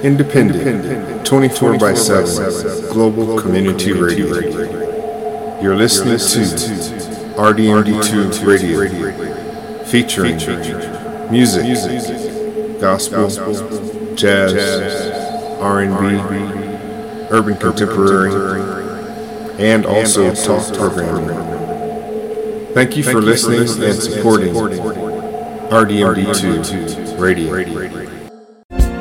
Independent, 24 by 7, Global Community Radio. You're listening to RDMD2 Radio, featuring music, gospel, jazz, R&B, urban contemporary, and also talk programming. Thank you for listening and supporting RDMD2 Radio.